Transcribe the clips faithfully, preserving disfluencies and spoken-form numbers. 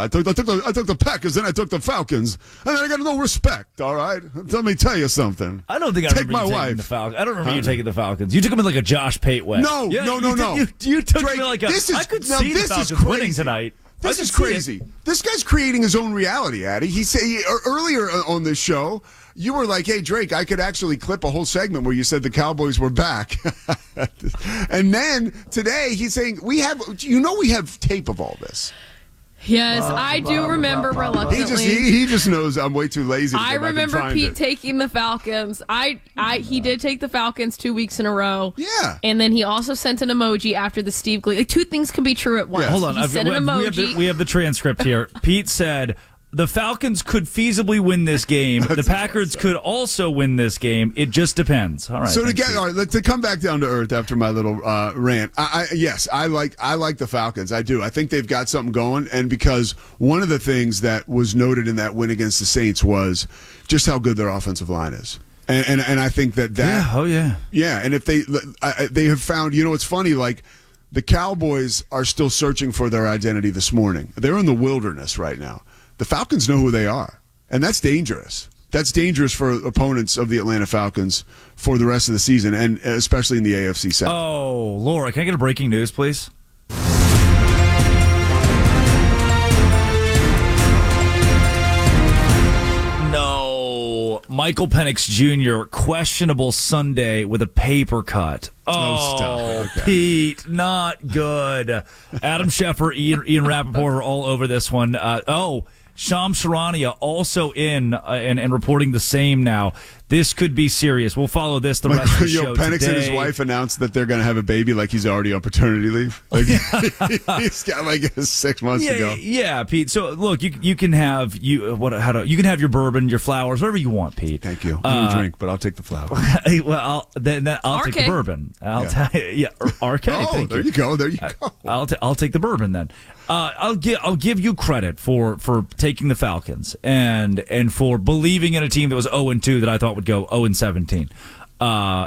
I took, I took the I took the Packers, then I took the Falcons, and then I got no respect. All right, let me tell you something. I don't think I take remember my you taking wife. the Falcons. I don't remember Huh? you taking the Falcons. You took them in like a Josh Pate way. No, yeah, no, no, you no. Did, you, you took Drake, me like a. This is, I could now, see this the Falcons is crazy. winning tonight. This I is could see crazy. it. This guy's creating his own reality, Addy. He said he, earlier on this show, you were like, "Hey, Drake, I could actually clip a whole segment where you said the Cowboys were back." And then today he's saying we have, you know, we have tape of all this. Yes, uh, I do remember reluctantly. He just he, he just knows I'm way too lazy to I go back remember and find Pete it. taking the Falcons. I, I he did take the Falcons two weeks in a row. Yeah. And then he also sent an emoji after the Steve Gleason. Like, two things can be true at once. Yeah. Hold on. He I've, sent an we, emoji. we, have the, we have the transcript here. Pete said the Falcons could feasibly win this game. The Packers could also win this game. It just depends. All right. So to get Pete. all right, to come back down to earth after my little uh, rant, I, I, yes, I like I like the Falcons. I do. I think they've got something going, and because one of the things that was noted in that win against the Saints was just how good their offensive line is. And, and and I think that that Yeah, oh yeah. yeah, and if they I, they have found, you know, it's funny, like the Cowboys are still searching for their identity this morning. They're in the wilderness right now. The Falcons know who they are, and that's dangerous. That's dangerous for opponents of the Atlanta Falcons for the rest of the season, and especially in the A F C South. Oh, Laura, can I get a breaking news, please? No. Michael Penix Junior, questionable Sunday with a paper cut. Oh, Oh, stop. Okay. Pete, not good. Adam Schefter, Ian, Ian Rappaport are all over this one. Uh, oh, Shams Charania also in uh, and, and reporting the same now. This could be serious. We'll follow this the rest of the Yo, show Penix today. and his wife announced that they're going to have a baby like he's already on paternity leave. Like, he's got like six months yeah, to go. Yeah, Pete. So look, you you can have you what how do you can have your bourbon, your flowers, whatever you want, Pete. Thank you. I don't Uh, drink, but I'll take the flower. well, I'll, then, then I'll R K. take the bourbon. I'll Yeah. ta- yeah, R K. Oh, thank there you. you go. There you go. I'll ta- I'll take the bourbon then. Uh, I'll give I'll give you credit for, for taking the Falcons and and for believing in a team that was zero and two that I thought would go zero and seventeen. Uh,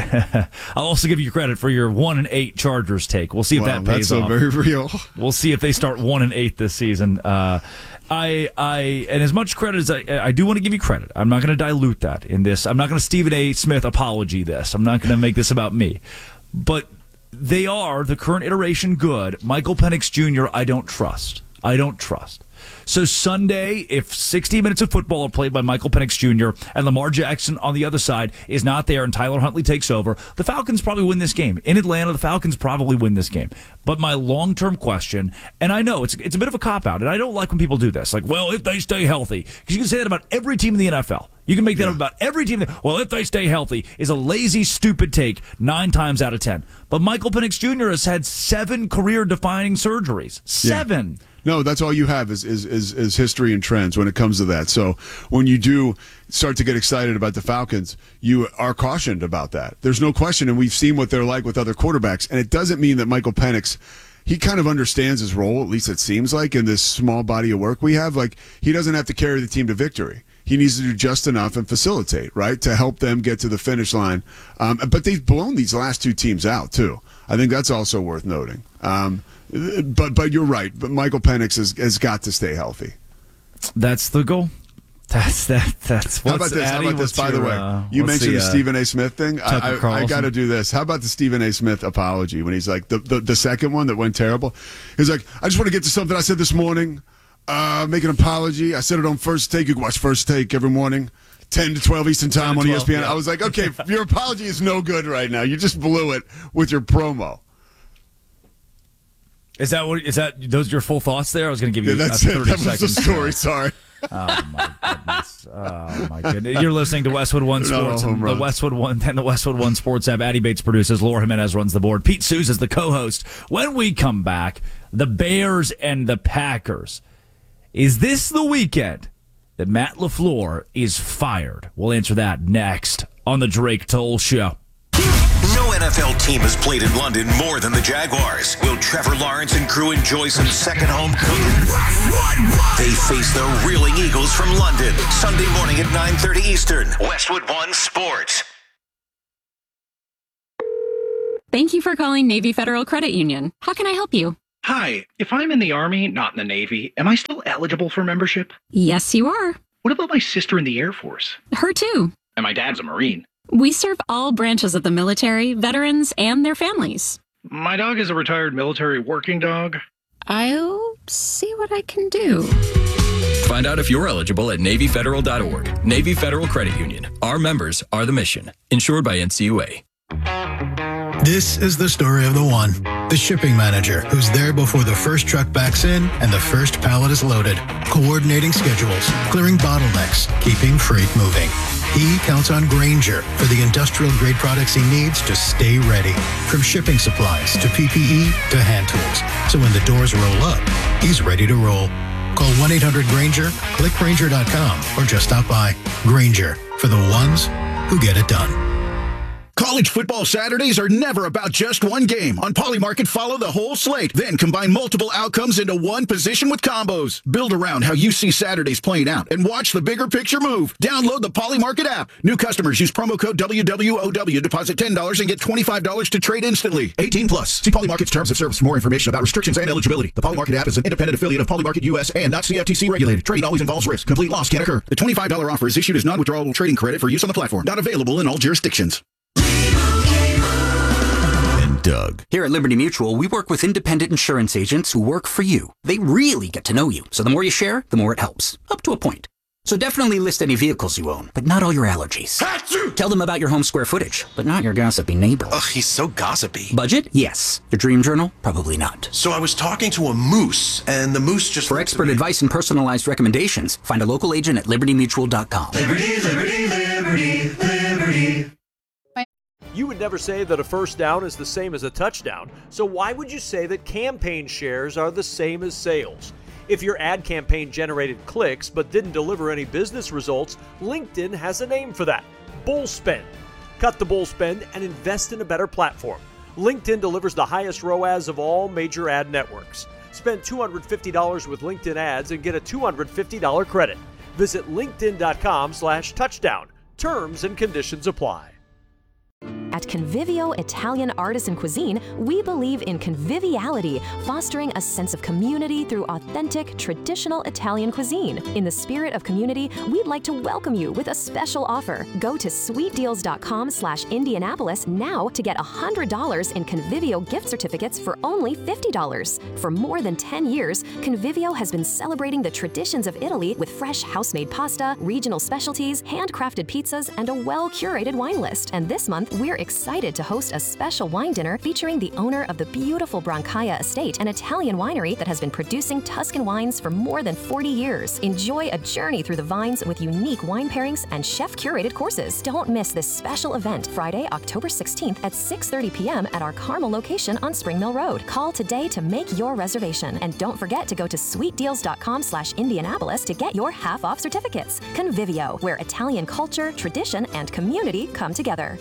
I'll also give you credit for your one and eight Chargers take. We'll see if Wow, that that's pays so off. very real. We'll see if they start one and eight this season. Uh, I, I, and as much credit as I, I do want to give you credit. I'm not going to dilute that in this. I'm not going to Stephen A. Smith apology this. I'm not going to make this about me. But they are the current iteration good. Michael Penix Junior I don't trust. I don't trust. So Sunday, if sixty minutes of football are played by Michael Penix Junior and Lamar Jackson on the other side is not there and Tyler Huntley takes over, the Falcons probably win this game. In Atlanta, the Falcons probably win this game. But my long-term question, and I know it's it's a bit of a cop-out, and I don't like when people do this. Like, well, if they stay healthy. Because you can say that about every team in the N F L. You can make that Yeah. up about every team. That, well, if they stay healthy is a lazy, stupid take nine times out of ten. But Michael Penix Junior has had seven career-defining surgeries. Seven. Yeah. No, that's all you have is, is is is history and trends when it comes to that. So when you do start to get excited about the Falcons, you are cautioned about that. There's no question, and we've seen what they're like with other quarterbacks. And it doesn't mean that Michael Penix, he kind of understands his role, at least it seems like, in this small body of work we have. Like, he doesn't have to carry the team to victory. He needs to do just enough and facilitate, right, to help them get to the finish line. Um, but they've blown these last two teams out, too. I think that's also worth noting. Um, but but you're right. But Michael Penix has, has got to stay healthy. That's the goal. That's that. That's How what's about this? Addy, How about this? what's By the your, way, uh, you what's mentioned the, uh, Stephen A. Smith thing. I, Tucker I, I Carlson? got to do this. How about the Stephen A. Smith apology when he's like the, the the second one that went terrible? He's like, I just want to get to something I said this morning. Uh, make an apology. I said it on First Take. You can watch First Take every morning. ten to twelve Eastern Time on E S P N. yeah. I was like, okay, your apology is no good right now. You just blew it with your promo. Is that what? Is that those your full thoughts there? I was going to give you Yeah, that's uh, it. thirty That was the seconds. story. Sorry. Oh my goodness! Oh my goodness! You're listening to Westwood One They're not Sports, all home and the runs. Westwood One and the Westwood One Sports app. Addy Bates produces. Laura Jimenez runs the board. Pete Souza is the co-host. When we come back, the Bears and the Packers. Is this the weekend that Matt LaFleur is fired? We'll answer that next on the Drake Toll Show. No N F L team has played in London more than the Jaguars. Will Trevor Lawrence and crew enjoy some second home cooking? They face the reeling Eagles from London. Sunday morning at nine thirty Eastern. Westwood One Sports. Thank you for calling Navy Federal Credit Union. How can I help you? Hi, if I'm in the Army, not in the Navy, am I still eligible for membership? Yes, you are. What about my sister in the Air Force? Her too. And my dad's a Marine. We serve all branches of the military, veterans, and their families. My dog is a retired military working dog. I'll see what I can do. Find out if you're eligible at Navy Federal dot org. Navy Federal Credit Union. Our members are the mission. Insured by N C U A. This is the story of the one, the shipping manager who's there before the first truck backs in and the first pallet is loaded, coordinating schedules, clearing bottlenecks, keeping freight moving. He counts on Grainger for the industrial-grade products he needs to stay ready, from shipping supplies to P P E to hand tools. So when the doors roll up, he's ready to roll. Call one eight hundred Grainger, click Grainger dot com, or just stop by. Grainger, for the ones who get it done. College football Saturdays are never about just one game. On Polymarket, follow the whole slate, then combine multiple outcomes into one position with combos. Build around how you see Saturdays playing out and watch the bigger picture move. Download the Polymarket app. New customers use promo code W W O W, deposit ten dollars and get twenty-five dollars to trade instantly. eighteen plus. See Polymarket's terms of service for more information about restrictions and eligibility. The Polymarket app is an independent affiliate of Polymarket U S A and not C F T C regulated. Trading always involves risk. Complete loss can occur. The twenty-five dollars offer is issued as non-withdrawable trading credit for use on the platform. Not available in all jurisdictions. Doug. Here at Liberty Mutual, we work with independent insurance agents who work for you. They really get to know you, so the more you share, the more it helps. Up to a point. So definitely list any vehicles you own, but not all your allergies. Achoo! Tell them about your home square footage, but not your gossipy neighbor. Ugh, he's so gossipy. Budget? Yes. Your dream journal? Probably not. So I was talking to a moose, and the moose just... For expert advice and personalized recommendations, find a local agent at liberty mutual dot com. Liberty, liberty, liberty, liberty. You would never say that a first down is the same as a touchdown, so why would you say that campaign shares are the same as sales? If your ad campaign generated clicks but didn't deliver any business results, LinkedIn has a name for that: bull spend. Cut the bull spend and invest in a better platform. LinkedIn delivers the highest R O A S of all major ad networks. Spend two hundred fifty dollars with LinkedIn ads and get a two hundred fifty dollars credit. Visit linkedin.com slash touchdown. Terms and conditions apply. At Convivio Italian Artisan Cuisine, we believe in conviviality, fostering a sense of community through authentic, traditional Italian cuisine. In the spirit of community, we'd like to welcome you with a special offer. Go to sweetdeals.com slash Indianapolis now to get one hundred dollars in Convivio gift certificates for only fifty dollars. For more than ten years, Convivio has been celebrating the traditions of Italy with fresh house-made pasta, regional specialties, handcrafted pizzas, and a well-curated wine list. And this month, we're excited to host a special wine dinner featuring the owner of the beautiful Brancaia Estate, an Italian winery that has been producing Tuscan wines for more than forty years. Enjoy a journey through the vines with unique wine pairings and chef-curated courses. Don't miss this special event, Friday, October sixteenth at six thirty p.m. at our Carmel location on Spring Mill Road. Call today to make your reservation. And don't forget to go to sweetdeals.com slash Indianapolis to get your half-off certificates. Convivio, where Italian culture, tradition, and community come together.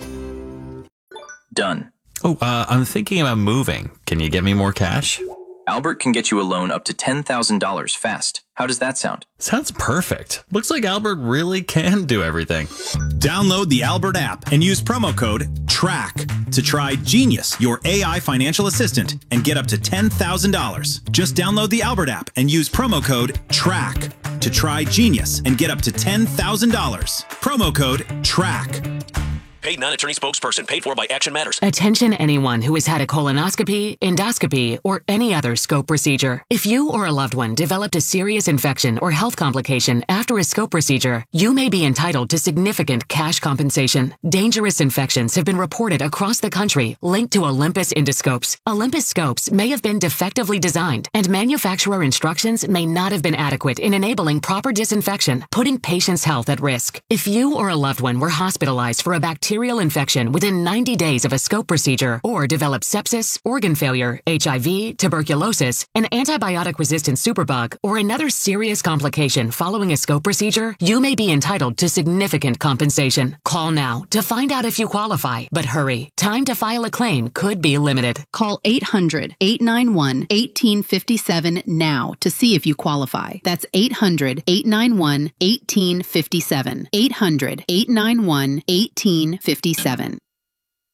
Done. Oh, uh, I'm thinking about moving. Can you get me more cash? Albert can get you a loan up to ten thousand dollars fast. How does that sound? Sounds perfect. Looks like Albert really can do everything. Download the Albert app and use promo code TRACK to try Genius, your A I financial assistant, and get up to ten thousand dollars. Just download the Albert app and use promo code TRACK to try Genius and get up to ten thousand dollars. Promo code TRACK. Paid non-attorney spokesperson. Paid for by Action Matters. Attention anyone who has had a colonoscopy, endoscopy, or any other scope procedure. If you or a loved one developed a serious infection or health complication after a scope procedure, you may be entitled to significant cash compensation. Dangerous infections have been reported across the country linked to Olympus endoscopes. Olympus scopes may have been defectively designed, and manufacturer instructions may not have been adequate in enabling proper disinfection, putting patients' health at risk. If you or a loved one were hospitalized for a bacterial bacterial infection within ninety days of a scope procedure, or develop sepsis, organ failure, H I V, tuberculosis, an antibiotic-resistant superbug, or another serious complication following a scope procedure, you may be entitled to significant compensation. Call now to find out if you qualify, but hurry. Time to file a claim could be limited. Call eight hundred, eight nine one, one eight five seven now to see if you qualify. That's eight hundred, eight nine one, one eight five seven. eight hundred, eight nine one, one eight five seven.